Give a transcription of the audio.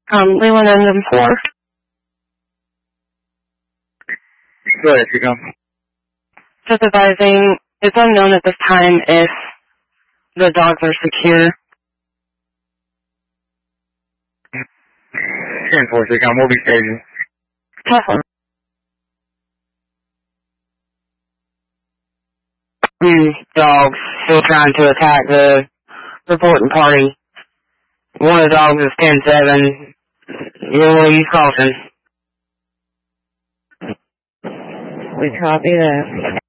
Leland Engine 4. Go ahead, you go. Just advising, it's unknown at this time if the dogs are secure. 10-4, you go. We'll be staging. Tesla. Dogs still trying to attack the reporting party. One of the dogs is 10-7. You'll use caution. We copy that.